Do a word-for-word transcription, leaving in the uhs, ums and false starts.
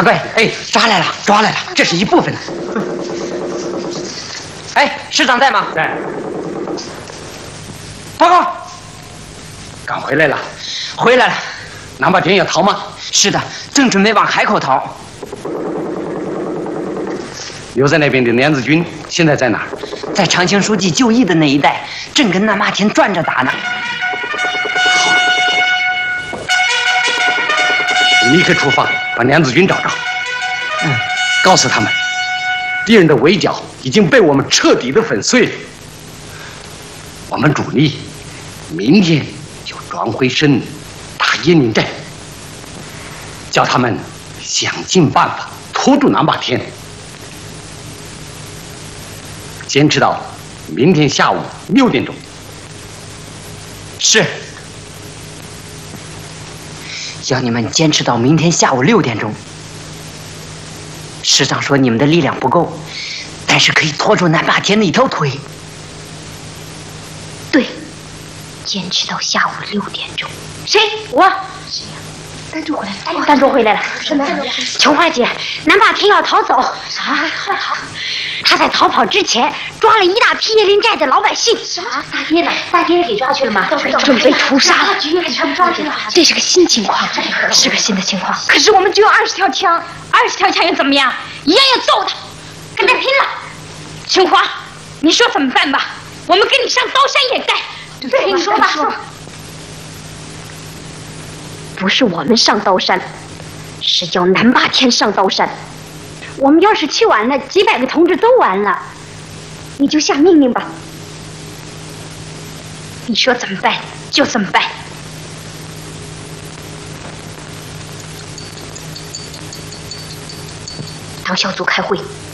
大怪，哎，抓来了，抓来了，这是一部分。哎，师长在吗？ 在。 报告， 刚回来了。 回来了。 南霸天要逃吗？ 是的，正准备往海口逃。 留在那边的梁子军现在在哪儿？ 在长青书记就义的那一带，正跟那马田转着打呢。 立刻出发，把梁子军找着。 嗯， 告诉他们，敌人的围剿已经被我们彻底的粉碎了。我们主力明天就转回身打鄢陵寨，叫他们想尽办法拖住南霸天，坚持到明天下午六点钟。 是。要你们坚持到明天下午六点钟。师长说你们的力量不够，但是可以拖住南霸天的一条腿。 对，坚持到下午六点钟。 谁？我。 谁呀？ 丹珠回来了。 丹珠回来了。 什么？ 琼花姐，南霸天要逃走。 啥？要逃？ 他在逃跑之前抓了一大批叶林寨的老百姓。 什么？大爹呢？大爹给抓去了吗？ 准备屠杀了。 局给全部抓去了。 这是个新情况，是个新的情况。 可是我们只有二十条枪，二十条枪又怎么样？一样要揍他，跟他拼了！琼花，你说怎么办吧？我们跟你上刀山掩盖。对，你说吧。 不是我们上刀山，是叫南霸天上刀山。我们要是去晚了，几百个同志都完了。你就下命令吧。 你说怎么办就怎么办。 党小组开会，